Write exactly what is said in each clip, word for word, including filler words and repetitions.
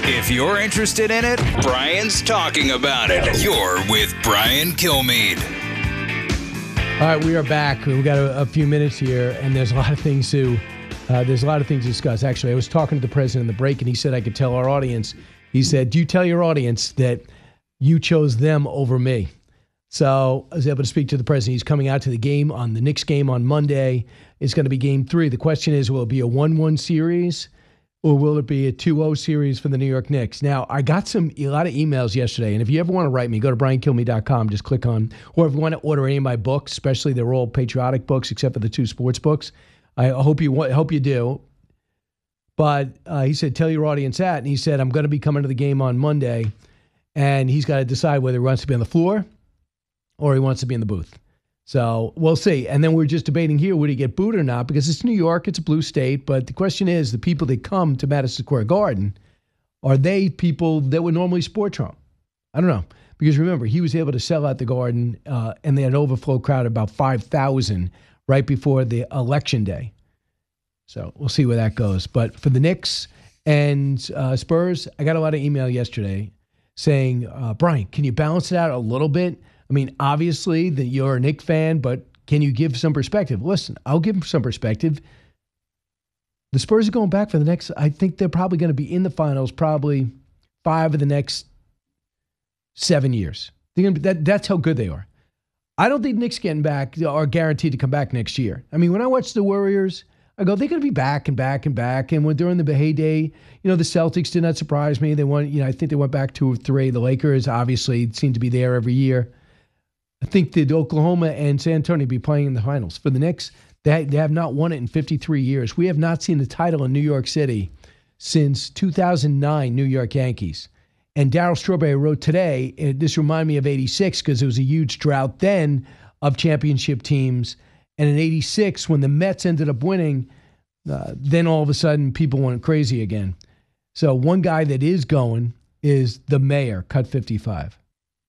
If you're interested in it, Brian's talking about it. You're with Brian Kilmeade. All right, we are back. We've got a, a few minutes here, and there's a lot of things to uh, there's a lot of things to discuss. Actually, I was talking to the president in the break, and he said I could tell our audience. He said, "Do you tell your audience that you chose them over me?" So I was able to speak to the president. He's coming out to the game on the Knicks game on Monday. It's going to be game three. The question is, will it be a one one series or will it be a two oh series for the New York Knicks? Now, I got some a lot of emails yesterday, and if you ever want to write me, go to brian kilmeade dot com. Just click on, or if you want to order any of my books, especially they're all patriotic books except for the two sports books. I hope you hope you do. But uh, he said, tell your audience that. And he said, I'm going to be coming to the game on Monday, and he's got to decide whether he wants to be on the floor or he wants to be in the booth. So we'll see. And then we're just debating here, would he get booed or not? Because it's New York, it's a blue state. But the question is, the people that come to Madison Square Garden, are they people that would normally support Trump? I don't know. Because remember, he was able to sell out the Garden, uh, and they had an overflow crowd of about five thousand right before the election day. So we'll see where that goes. But for the Knicks and uh, Spurs, I got a lot of email yesterday saying, uh, Brian, can you balance it out a little bit? I mean, obviously, that you're a Knicks fan, but can you give some perspective? Listen, I'll give some perspective. The Spurs are going back for the next, I think they're probably going to be in the finals probably five of the next seven years. They're gonna be, that, that's how good they are. I don't think Knicks getting back are guaranteed to come back next year. I mean, when I watch the Warriors, I go, they're going to be back and back and back. And when during the heyday, you know, the Celtics did not surprise me. They won, you know, I think they went back two or three. The Lakers obviously seem to be there every year. I think that Oklahoma and San Antonio be playing in the finals. For the Knicks, they, they have not won it in fifty-three years. We have not seen the title in New York City since two thousand nine New York Yankees. And Darryl Strawberry wrote today, and this reminded me of eighty-six because it was a huge drought then of championship teams. And in eighty-six, when the Mets ended up winning, uh, then all of a sudden people went crazy again. So one guy that is going is the mayor, cut fifty-five.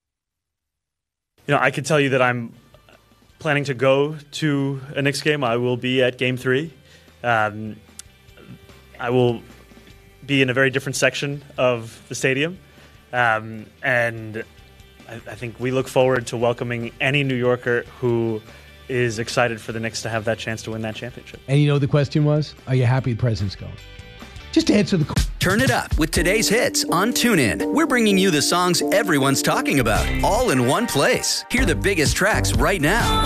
You know, I can tell you that I'm planning to go to a Knicks game. I will be at Game Three. Um, I will be in a very different section of the stadium, um, and I, I think we look forward to welcoming any New Yorker who is excited for the Knicks to have that chance to win that championship. And you know the question was, are you happy the president's going? Just answer the question. Turn it up with today's hits on TuneIn. We're bringing you the songs everyone's talking about, all in one place. Hear the biggest tracks right now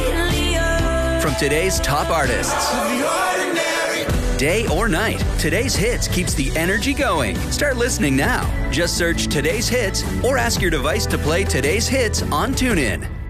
from today's top artists. Day or night, today's hits keeps the energy going. Start listening now. Just search today's hits or ask your device to play today's hits on TuneIn.